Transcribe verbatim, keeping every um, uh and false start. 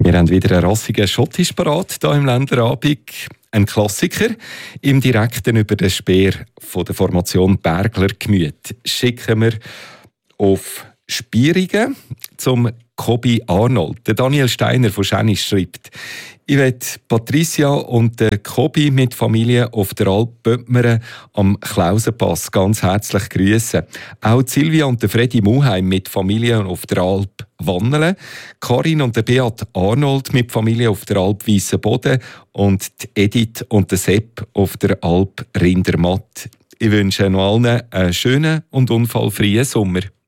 Wir haben wieder einen rassigen Schottisch parat hier im Länderabend. Ein Klassiker. Im Direkten über den Speer von der Formation Bergler Gemüt schicken wir auf Spierigen zum Kobi Arnold. Der Daniel Steiner von Schenisch schreibt: Ich möchte Patricia und den Kobi mit Familie auf der Alp Böttmeren am Klausenpass ganz herzlich grüßen. Auch Silvia und der Freddy Muheim mit Familie auf der Alp Wannelen, Karin und der Beat Arnold mit Familie auf der Alp Weissenboden und die Edith und der Sepp auf der Alp Rindermatt. Ich wünsche noch allen einen schönen und unfallfreien Sommer.